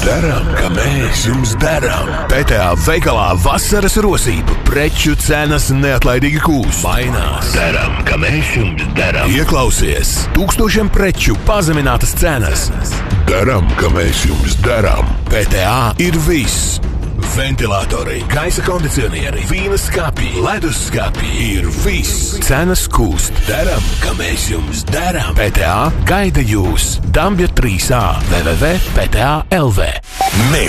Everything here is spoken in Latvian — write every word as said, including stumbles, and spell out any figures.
Darām, ka mēs jums darām. P T A veikalā vasaras rosība. Preču cenas neatlaidīgi kūst. Mainās. Darām, ka mēs jums darām. Ieklausies. Tūkstošiem preču pazeminātas cenas. Darām, ka mēs jums darām. P T A ir viss. Ventilatori, gaisa kondicionieri, vīna skāpji, ledus skāpji ir viss. Cenas kūst. Darām, ka mēs jums darām. P T A gaida jūs. Dambja trīs A. w w w punkt p t a punkt l v. Mēs